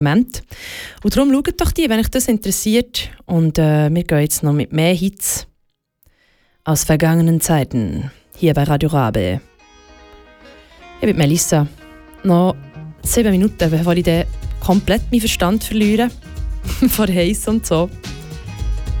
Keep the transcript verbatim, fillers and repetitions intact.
Moment. Und darum schaut doch die, wenn euch das interessiert. Und äh, wir gehen jetzt noch mit mehr Hits aus vergangenen Zeiten hier bei Radio Rabe. Ich bin Melissa. Noch sieben Minuten, bevor ich dann komplett meinen Verstand verliere. Von Heiss und so.